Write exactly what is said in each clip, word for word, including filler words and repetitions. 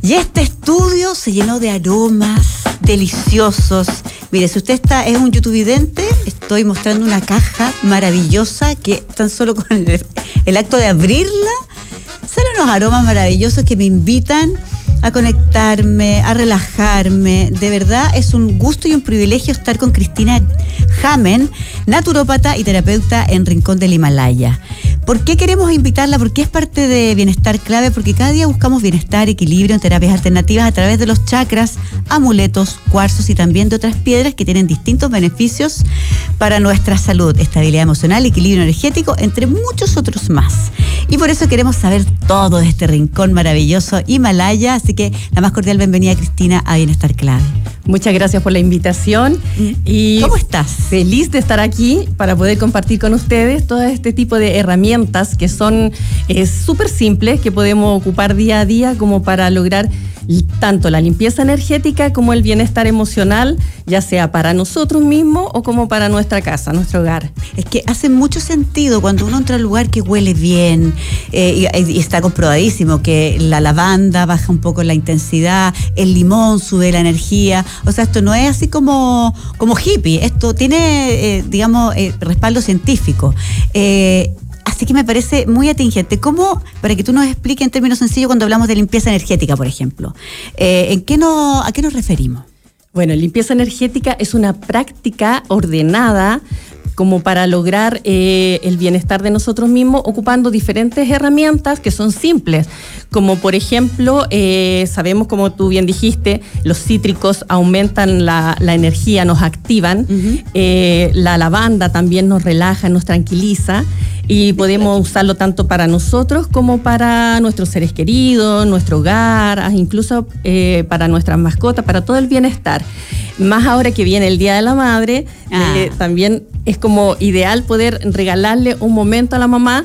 Y este estudio se llenó de aromas deliciosos. Mire, si usted está, es un youtuvidente, estoy mostrando una caja maravillosa que tan solo con el, el acto de abrirla salen unos aromas maravillosos que me invitan a conectarme, a relajarme. De verdad es un gusto y un privilegio estar con Cristina Jamen, naturópata y terapeuta en Rincón del Himalaya. ¿Por qué queremos invitarla? Porque es parte de Bienestar Clave, porque cada día buscamos bienestar, equilibrio en terapias alternativas a través de los chakras, amuletos, cuarzos y también de otras piedras que tienen distintos beneficios para nuestra salud, estabilidad emocional, equilibrio energético, entre muchos otros más. Y por eso queremos saber todo de este rincón maravilloso Himalaya, así que la más cordial bienvenida, Cristina, a Bienestar Clave. Muchas gracias por la invitación. Y ¿cómo estás? Feliz de estar aquí para poder compartir con ustedes todo este tipo de herramientas que son súper simples, que podemos ocupar día a día como para lograr tanto la limpieza energética como el bienestar emocional, ya sea para nosotros mismos o como para nuestra casa, nuestro hogar. Es que hace mucho sentido cuando uno entra a un lugar que huele bien, eh, y, y está comprobadísimo que la lavanda baja un poco la intensidad, el limón sube la energía. O sea, esto no es así como, como hippie, esto tiene, eh, digamos, eh, respaldo científico. Eh, Así que me parece muy atingente. ¿Cómo, para que tú nos expliques en términos sencillos cuando hablamos de limpieza energética, por ejemplo, eh, ¿en qué no, a qué nos referimos? Bueno, limpieza energética es una práctica ordenada como para lograr eh, el bienestar de nosotros mismos, ocupando diferentes herramientas que son simples, como por ejemplo, eh, sabemos, como tú bien dijiste, los cítricos aumentan la, la energía, nos activan, uh-huh. eh, la lavanda también nos relaja, nos tranquiliza, y podemos usarlo tanto para nosotros como para nuestros seres queridos, nuestro hogar, incluso eh, para nuestras mascotas, para todo el bienestar. Más ahora que viene el Día de la Madre, ah. eh, también es como ideal poder regalarle un momento a la mamá,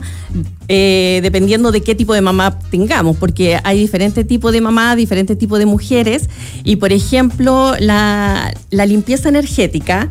eh, dependiendo de qué tipo de mamá tengamos, porque hay diferentes tipos de mamá, diferentes tipos de mujeres, y por ejemplo, la, la limpieza energética,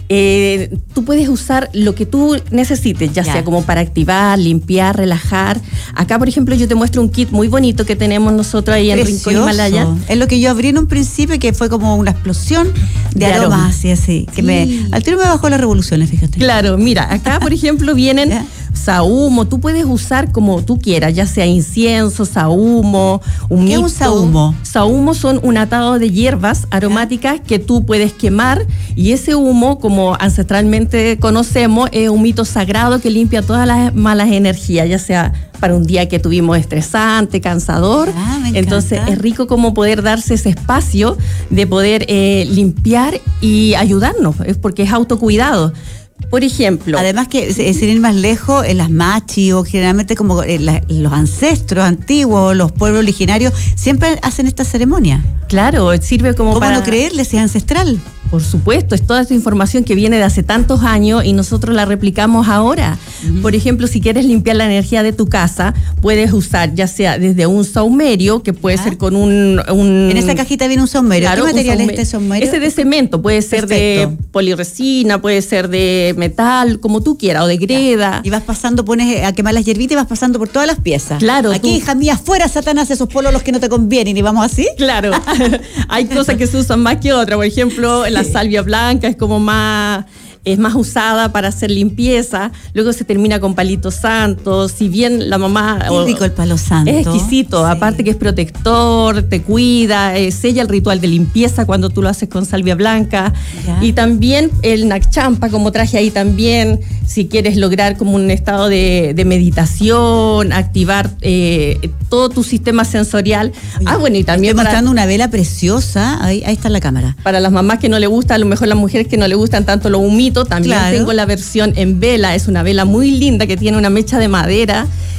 Eh, tú puedes usar lo que tú necesites, ya, ya sea como para activar, limpiar, relajar. Acá, por ejemplo, yo te muestro un kit muy bonito que tenemos nosotros ahí Precioso. En Rincón Himalaya. Es lo que yo abrí en un principio, que fue como una explosión de, de aromas, aroma. así, así. Que sí. me, al tiro me bajó las revoluciones, fíjate. Claro, mira, acá, por ejemplo, vienen sahumo. Tú puedes usar como tú quieras, ya sea incienso, sahumo, humito. ¿Qué es un sahumo? Sahumo son un atado de hierbas aromáticas que tú puedes quemar, y ese humo, como como ancestralmente conocemos, es un mito sagrado que limpia todas las malas energías, ya sea para un día que tuvimos estresante, cansador. Ah, me Entonces encanta. Es rico como poder darse ese espacio de poder eh, limpiar y ayudarnos, es porque es autocuidado. Por ejemplo, además que sin ir más lejos, en las machis o generalmente como la, los ancestros antiguos, los pueblos originarios siempre hacen esta ceremonia. Claro, sirve como ¿Cómo para... no creerle si es ancestral? Por supuesto, es toda esta información que viene de hace tantos años y nosotros la replicamos ahora. Uh-huh. Por ejemplo, si quieres limpiar la energía de tu casa, puedes usar ya sea desde un saumerio, que puede ¿Ah? ser con un, un... En esa cajita viene un saumerio. Claro, ¿qué material saume... es este saumerio? Ese de cemento, puede ser Perfecto. de poliresina, puede ser de metal, como tú quieras, o de greda. Y vas pasando, pones a quemar las hierbitas y vas pasando por todas las piezas. Claro. Aquí, tú... hija mía, fuera Satanás, esos pololos que no te convienen, y vamos así. Claro. Hay cosas que se usan más que otras. Por ejemplo, la salvia blanca es como más... es más usada para hacer limpieza, luego se termina con palito santo, si bien la mamá... Qué rico el palo santo. Es exquisito, sí. Aparte que es protector, te cuida, eh, sella el ritual de limpieza cuando tú lo haces con salvia blanca. Ya. Y también el Nakchampa, como traje ahí también, si quieres lograr como un estado de, de meditación, activar eh, todo tu sistema sensorial. Oye, ah, bueno, y también estoy mostrando una vela preciosa, ahí, ahí está en la cámara. Para las mamás que no le gusta, a lo mejor las mujeres que no le gustan tanto lo humito, también claro. tengo la versión en vela, es una vela muy linda que tiene una mecha de madera